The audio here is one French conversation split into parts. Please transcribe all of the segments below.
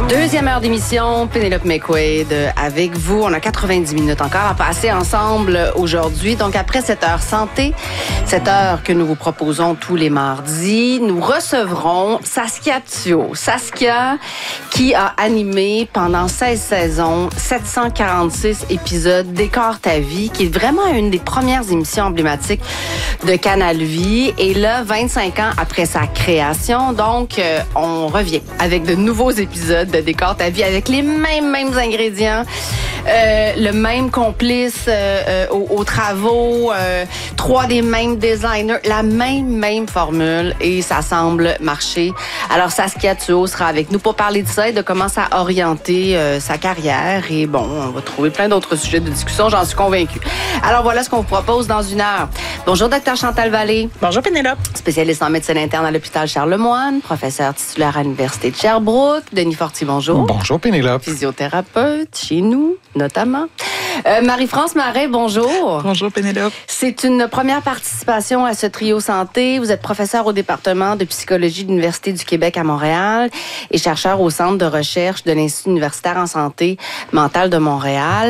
Deuxième heure d'émission, Pénélope McQuaid avec vous. On a 90 minutes encore à passer ensemble aujourd'hui. Donc, après cette heure santé, cette heure que nous vous proposons tous les mardis, nous recevrons Saskia Thuot. Saskia, qui a animé pendant 16 saisons, 746 épisodes Décore ta vie, qui est vraiment une des premières émissions emblématiques de Canal Vie. Et là, 25 ans après sa création, donc, on revient avec de nouveaux épisodes de Décore ta vie avec les mêmes ingrédients, le même complice aux travaux, 3 des mêmes designers, la même formule et ça semble marcher. Alors Saskia Thuot sera avec nous pour parler de ça et de comment ça a orienté sa carrière et bon, on va trouver plein d'autres sujets de discussion, j'en suis convaincue. Alors voilà ce qu'on vous propose dans une heure. Bonjour Dr Chantal Vallée. Bonjour Pénélope. Spécialiste en médecine interne à l'hôpital Charlemagne, professeur titulaire à l'Université de Sherbrooke. Denis Fortier, bonjour. Bonjour Pénélope. Physiothérapeute chez nous, notamment. Marie-France Marais, bonjour. Bonjour Pénélope. C'est une première participation à ce trio santé. Vous êtes professeur au département de psychologie de l'Université du Québec à Montréal et chercheur au centre de recherche de l'Institut universitaire en santé mentale de Montréal.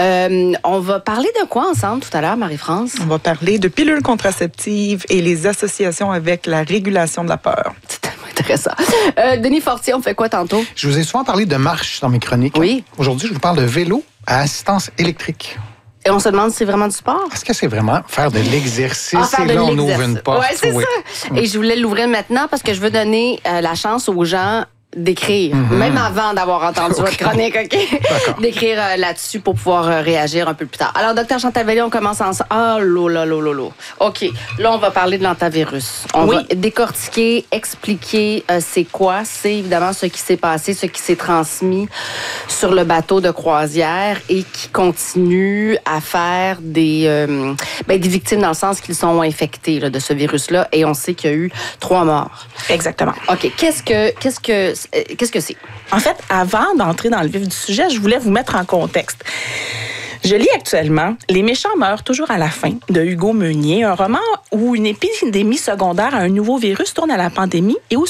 On va parler de quoi ensemble tout à l'heure, Marie-France? On va parler de pilules contraceptives et les associations avec la régulation de la peur. C'est tellement intéressant. Denis Fortier, on fait quoi tantôt? Je vous ai souvent parlé de marche dans mes chroniques. Oui. Aujourd'hui, je vous parle de vélo à assistance électrique. Et on se demande si c'est vraiment du sport? Est-ce que c'est vraiment faire de l'exercice? Faire et de là, on l'exercice. ouvre une porte. Ouais, c'est ça. Et je voulais l'ouvrir maintenant parce que je veux donner la chance aux gens d'écrire, même avant d'avoir entendu votre chronique, OK? D'écrire là-dessus pour pouvoir réagir un peu plus tard. Alors, Dr Chantal Vallée, on commence ensemble. Ah, là. OK. Là, on va parler de l'antavirus. On va décortiquer, expliquer c'est quoi. C'est évidemment ce qui s'est passé, ce qui s'est transmis sur le bateau de croisière et qui continue à faire des victimes dans le sens qu'ils sont infectés là, de ce virus-là. Et on sait qu'il y a eu 3 morts. Exactement. OK. Qu'est-ce que c'est? En fait, avant d'entrer dans le vif du sujet, je voulais vous mettre en contexte. Je lis actuellement Les méchants meurent toujours à la fin de Hugo Meunier, un roman où une épidémie secondaire à un nouveau virus tourne à la pandémie et où